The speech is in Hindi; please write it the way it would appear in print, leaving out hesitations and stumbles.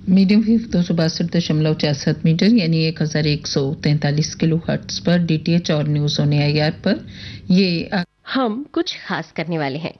मीडियम वेव 262.67 मीटर यानी 1143 किलो हर्ट्ज पर डीटीएच और न्यूज ऑन एआईआर पर ये हम कुछ खास करने वाले हैं।